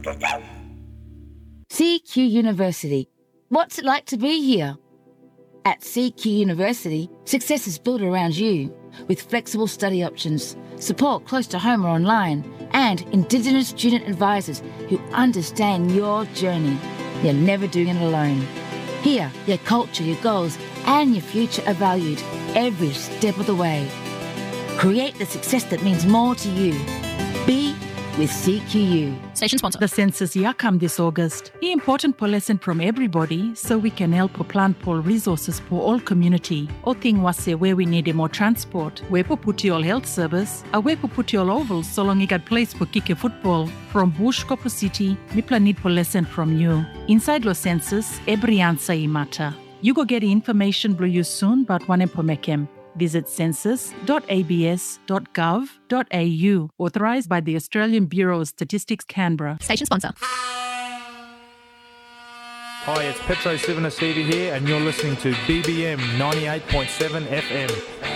CQ University. What's it like to be here? At CQ University, success is built around you, with flexible study options, support close to home or online, and Indigenous student advisors who understand your journey. You're never doing it alone. Here, your culture, your goals, and your future are valued every step of the way. Create the success that means more to you. Be with CQU. Station sponsor. The census yakam this August. He important po lesson from everybody so we can help plan po resources for all community. O thing wase where we need more transport. Where po put your health service. A where po put your ovals so long you got place for kicke football. From Bush Kopo City, Mipla need po lesson from you. Inside lo census, every answer matter. You go get information blue you soon but one po mekem. Visit census.abs.gov.au. Authorised by the Australian Bureau of Statistics, Canberra. Station sponsor. Hi, it's Petro Sivanasivi here, and you're listening to BBM 98.7 FM.